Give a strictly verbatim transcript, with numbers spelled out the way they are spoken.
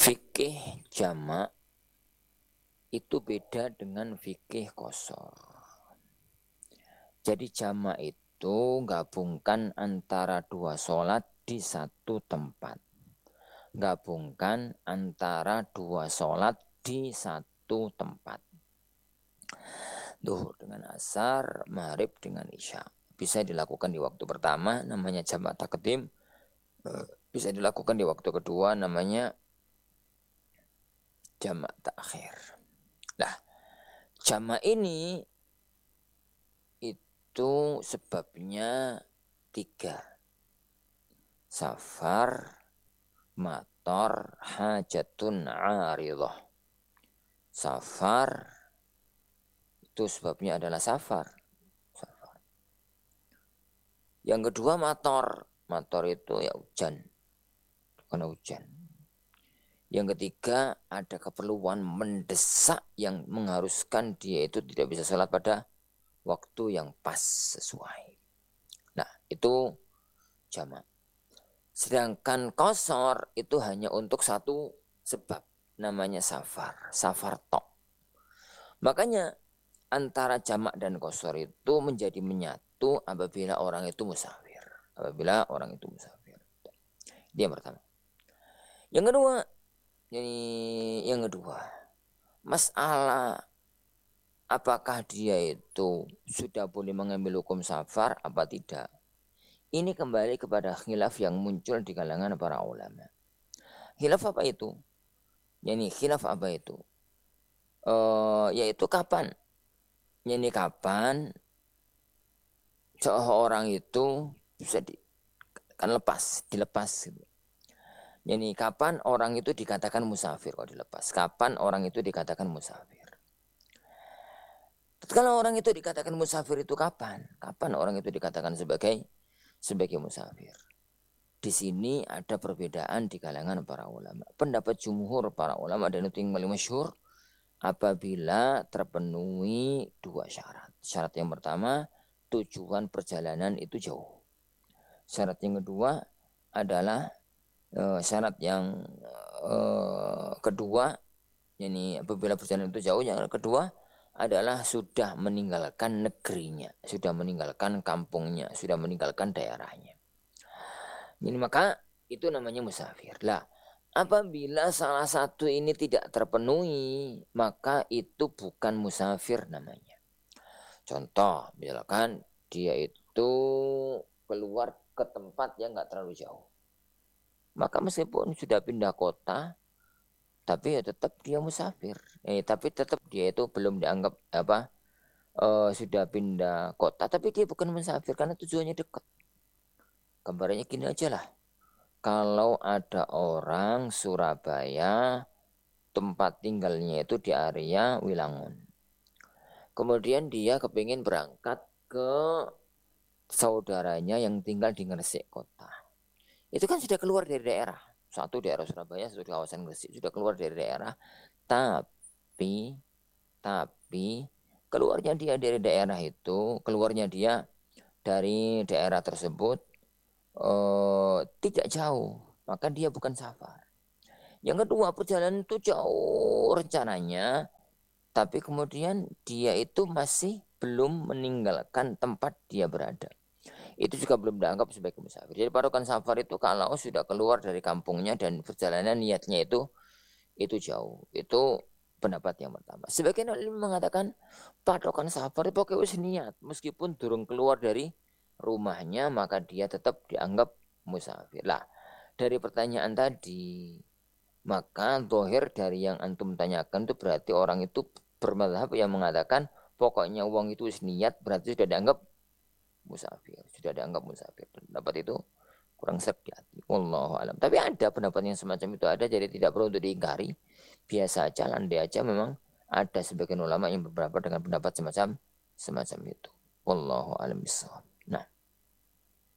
Fikih jamak itu beda dengan fikih qashar. Jadi jamak itu gabungkan antara dua sholat di satu tempat. Gabungkan antara dua sholat di satu tempat. Duhur dengan asar, maghrib dengan isya. Bisa dilakukan di waktu pertama, namanya jamak takdim. Bisa dilakukan di waktu kedua, namanya jamak takhir. Nah, jamak ini itu sebabnya tiga. Safar, mator, hajatun aridah. Safar itu sebabnya adalah safar. safar. Yang kedua mator. Mator itu ya hujan. Karena hujan. Yang ketiga ada keperluan mendesak yang mengharuskan dia itu tidak bisa sholat pada waktu yang pas sesuai. Nah itu jamak. Sedangkan qashar itu hanya untuk satu sebab. Namanya safar. Safar tok. Makanya antara jamak dan qashar itu menjadi menyatu apabila orang itu musafir. Apabila orang itu musafir. Dia yang pertama. Yang kedua. Jadi yang kedua. Masalah apakah dia itu sudah boleh mengambil hukum safar apa tidak. Ini kembali kepada khilaf yang muncul di kalangan para ulama. Khilaf apa itu? Yani khilaf apa itu? Uh, yaitu kapan? Yani kapan seorang itu bisa di, kan lepas, dilepas. Gitu. Yani kapan orang itu dikatakan musafir kalau dilepas? Kapan orang itu dikatakan musafir? Kalau orang itu dikatakan musafir itu kapan? Kapan orang itu dikatakan sebagai sebagai musafir? Di sini ada perbedaan di kalangan para ulama. Pendapat jumhur para ulama dan itu yang paling masyhur apabila terpenuhi dua syarat. Syarat yang pertama, tujuan perjalanan itu jauh. Syarat yang kedua adalah uh, syarat yang uh, kedua, yani apabila perjalanan itu jauh, yang kedua adalah sudah meninggalkan negerinya, sudah meninggalkan kampungnya, sudah meninggalkan daerahnya. Jadi maka itu namanya musafir. Lah, apabila salah satu ini tidak terpenuhi, maka itu bukan musafir namanya. Contoh, misalkan dia itu keluar ke tempat yang nggak terlalu jauh. Maka meskipun sudah pindah kota, tapi ya tetap dia musafir. Eh, tapi tetap dia itu belum dianggap apa uh, sudah pindah kota, tapi dia bukan musafir karena tujuannya dekat. Gambarnya gini aja lah. Kalau ada orang Surabaya, tempat tinggalnya itu di area Wilangun. Kemudian dia kepingin berangkat ke saudaranya yang tinggal di Gresik kota. Itu kan sudah keluar dari daerah. Satu daerah Surabaya, satu kawasan Gresik. Sudah keluar dari daerah. Tapi, tapi keluarnya dia dari daerah itu, keluarnya dia dari daerah tersebut uh, tidak jauh. Maka dia bukan safar. Yang kedua, perjalanan itu jauh rencananya. Tapi kemudian dia itu masih belum meninggalkan tempat dia berada. Itu juga belum dianggap sebagai musafir. Jadi patokan safar itu kalau sudah keluar dari kampungnya dan perjalanan niatnya itu itu jauh. Itu pendapat yang pertama. Sebagian ulama mengatakan patokan safar itu pakai wis niat. Meskipun durung keluar dari rumahnya maka dia tetap dianggap musafir. Lah, dari pertanyaan tadi maka dohir dari yang antum tanyakan itu berarti orang itu bermadhab yang mengatakan pokoknya uang itu niat berarti sudah dianggap musafir, sudah dianggap musafir. Pendapat itu kurang serap di hati. Wallahu alam. Tapi ada pendapat yang semacam itu ada, jadi tidak perlu untuk diingkari. Biasa aja, landai aja memang ada sebagian ulama yang beberapa dengan pendapat semacam semacam itu. Wallahu alam bisawab.